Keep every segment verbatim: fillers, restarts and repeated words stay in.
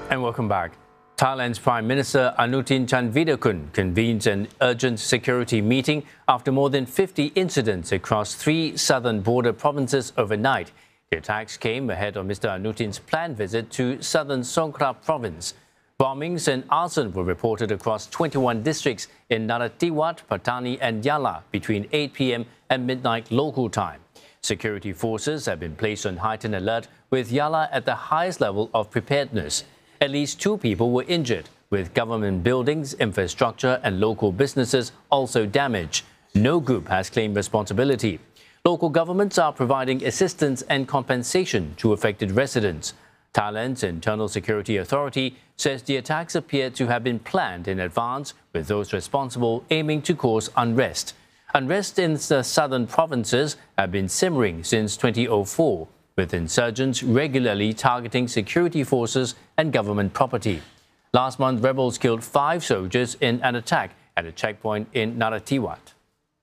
And welcome back. Thailand's Prime Minister Anutin Chanvirakul convenes an urgent security meeting after more than fifty incidents across three southern border provinces overnight. The attacks came ahead of Mister Anutin's planned visit to southern Songkhla province. Bombings and arson were reported across twenty-one districts in Narathiwat, Pattani and Yala between eight p m and midnight local time. Security forces have been placed on heightened alert, with Yala at the highest level of preparedness. At least two people were injured, with government buildings, infrastructure and local businesses also damaged. No group has claimed responsibility. Local governments are providing assistance and compensation to affected residents. Thailand's Internal Security Authority says the attacks appear to have been planned in advance, with those responsible aiming to cause unrest. Unrest in the southern provinces have been simmering since two thousand four, with insurgents regularly targeting security forces and government property. Last month, rebels killed five soldiers in an attack at a checkpoint in Narathiwat.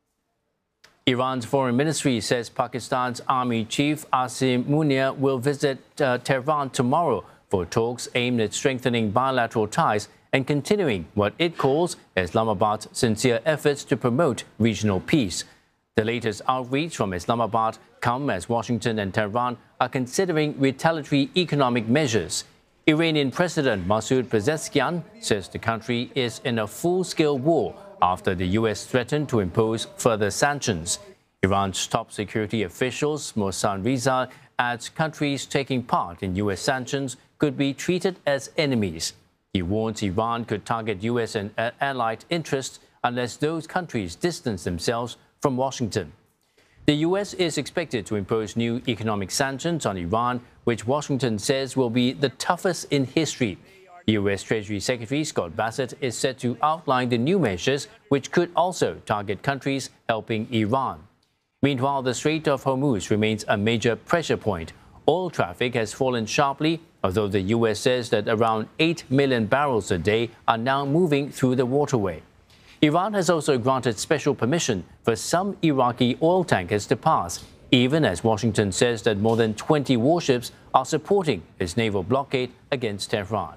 Iran's foreign ministry says Pakistan's army chief Asim Munir will visit uh, Tehran tomorrow for talks aimed at strengthening bilateral ties and continuing what it calls Islamabad's sincere efforts to promote regional peace. The latest outreach from Islamabad come as Washington and Tehran are considering retaliatory economic measures. Iranian President Masoud Pezeshkian says the country is in a full-scale war after the U S threatened to impose further sanctions. Iran's top security officials, Mohsen Reza, adds countries taking part in U S sanctions could be treated as enemies. He warns Iran could target U S and allied interests unless those countries distance themselves from Washington. The U S is expected to impose new economic sanctions on Iran, which Washington says will be the toughest in history. U S Treasury Secretary Scott Bassett is set to outline the new measures, which could also target countries helping Iran. Meanwhile, the Strait of Hormuz remains a major pressure point. Oil traffic has fallen sharply, although the U S says that around eight million barrels a day are now moving through the waterway. Iran has also granted special permission for some Iraqi oil tankers to pass, even as Washington says that more than twenty warships are supporting its naval blockade against Tehran.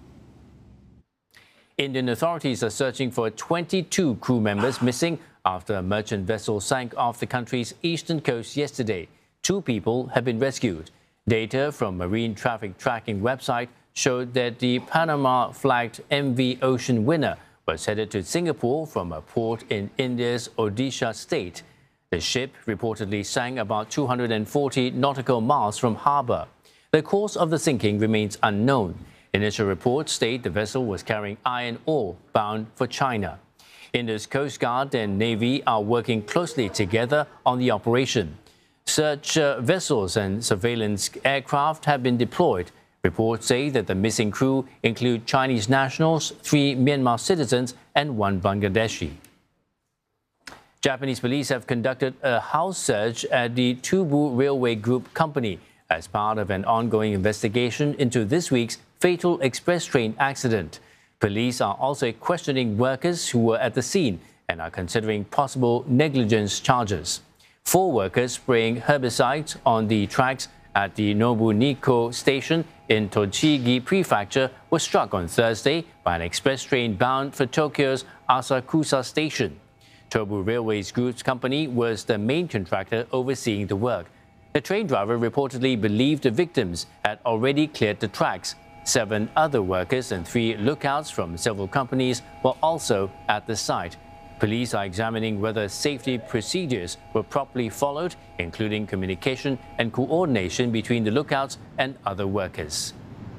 Indian authorities are searching for twenty-two crew members missing after a merchant vessel sank off the country's eastern coast yesterday. Two people have been rescued. Data from marine traffic tracking website showed that the Panama-flagged M V Ocean Winner was headed to Singapore from a port in India's Odisha state. The ship reportedly sank about two hundred forty nautical miles from harbour. The cause of the sinking remains unknown. Initial reports state the vessel was carrying iron ore bound for China. India's Coast Guard and Navy are working closely together on the operation. Search uh, vessels and surveillance aircraft have been deployed. Reports say that the missing crew include Chinese nationals, three Myanmar citizens, and one Bangladeshi. Japanese police have conducted a house search at the Tsubu Railway Group company as part of an ongoing investigation into this week's fatal express train accident. Police are also questioning workers who were at the scene and are considering possible negligence charges. Four workers spraying herbicides on the tracks at the Nobuniko station in Tochigi Prefecture were struck on Thursday by an express train bound for Tokyo's Asakusa station. Tobu Railways Group's company was the main contractor overseeing the work. The train driver reportedly believed the victims had already cleared the tracks. Seven other workers and three lookouts from several companies were also at the site. Police are examining whether safety procedures were properly followed, including communication and coordination between the lookouts and other workers.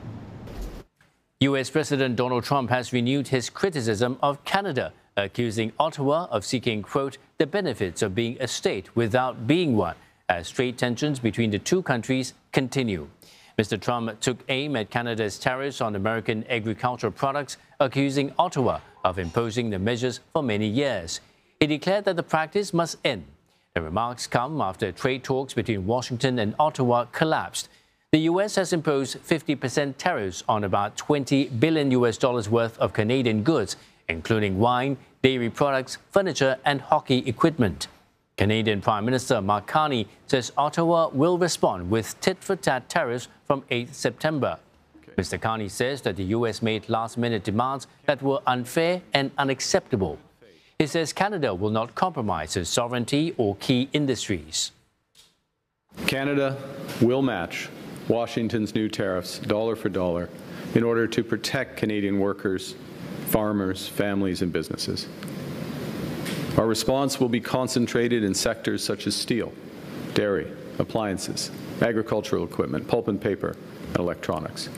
U S President Donald Trump has renewed his criticism of Canada, accusing Ottawa of seeking, quote, the benefits of being a state without being one, as trade tensions between the two countries continue. Mister Trump took aim at Canada's tariffs on American agricultural products, accusing Ottawa of imposing the measures for many years. He declared that the practice must end. The remarks come after trade talks between Washington and Ottawa collapsed. The U S has imposed fifty percent tariffs on about twenty billion U S dollars worth of Canadian goods, including wine, dairy products, furniture, and hockey equipment. Canadian Prime Minister Mark Carney says Ottawa will respond with tit-for-tat tariffs from eighth September. Okay. Mister Carney says that the U S made last-minute demands that were unfair and unacceptable. He says Canada will not compromise its sovereignty or key industries. Canada will match Washington's new tariffs dollar for dollar in order to protect Canadian workers, farmers, families, and businesses. Our response will be concentrated in sectors such as steel, dairy, appliances, agricultural equipment, pulp and paper, and electronics.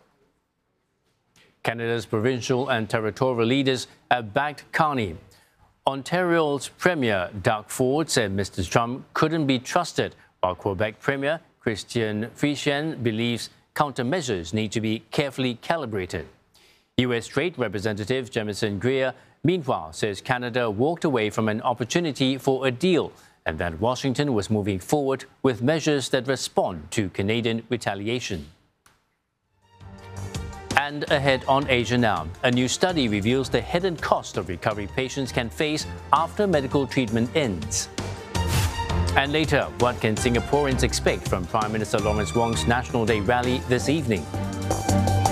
Canada's provincial and territorial leaders have backed Carney. Ontario's Premier Doug Ford said Mister Trump couldn't be trusted, while Quebec Premier Christian Freeland believes countermeasures need to be carefully calibrated. U S Trade Representative Jamieson Greer, meanwhile, says Canada walked away from an opportunity for a deal and that Washington was moving forward with measures that respond to Canadian retaliation. And ahead on Asia Now, a new study reveals the hidden cost of recovery patients can face after medical treatment ends. And later, what can Singaporeans expect from Prime Minister Lawrence Wong's National Day rally this evening?